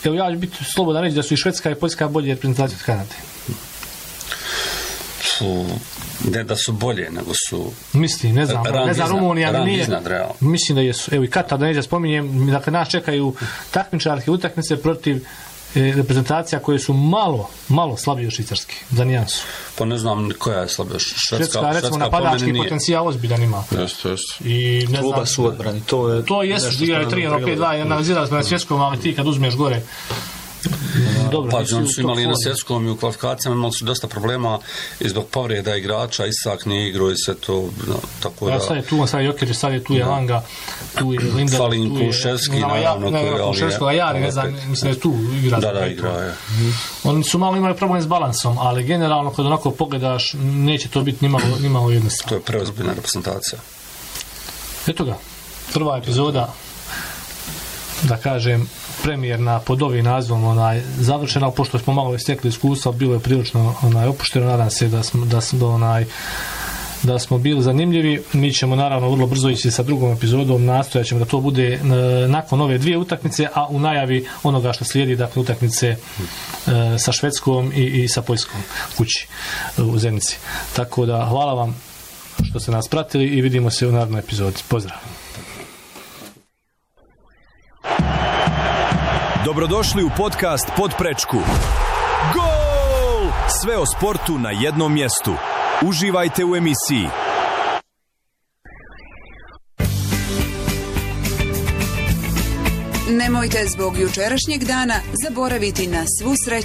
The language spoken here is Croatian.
evo ja ću biti slobodan reći da su i Švedska i Poljska bolje reprezentacije od Kanade. Ne da su bolje, nego su... Mislim, ne znam Rumunija, ali nije. Mislim da jesu. Evo i Katar, da neđe spominjem, dakle nas čekaju takmičarske utakmice protiv reprezentacija koje su malo slabije od Švicarske, za nijansu. Pa ne znam koja je slabija. Švedska recimo napadački potencijal ozbiljan ima. Jeste. I ne kluba znam, su odbrani, to jesu, igraju 3-5-2, analizirali smo na svjetskom, ali ti kad uzmeš gore. Dobro, pa oni su imali na svjetskom i u kvalifikacijama, imali su dosta problema i zbog povreda igrača, Isak nije igrao i sve to, tako da... Sad je tu, sad je Jokić, sad je tu je Langa, tu je Lindel, Falin Kuševski, naravno. Kuševski, a Jari, ne znam, mislim da je tu igra. Da, igra je. Oni su malo imali problem s balansom, ali generalno kad onako pogledaš, neće to biti nimalo jednostavno. To je preozbiljna reprezentacija. Eto ga, prva epizoda, da kažem, premijerna pod ovim nazivom završena, pošto smo malo istekli iskustva, bilo je prilično opušteno, nadam se da smo bili zanimljivi. Mi ćemo naravno vrlo brzo ići sa drugom epizodom, nastojat ćemo da to bude nakon ove 2 utakmice, a u najavi onoga što slijedi, dakle utakmice sa Švedskom i sa Poljskom kući u Zenici. Tako da hvala vam što ste nas pratili i vidimo se u narednoj epizodi. Pozdrav! Dobrodošli u podcast Podprečku. Gol! Sve o sportu na jednom mjestu. Uživajte u emisiji. Nemojte zbog jučerašnjeg dana zaboraviti na svu sreću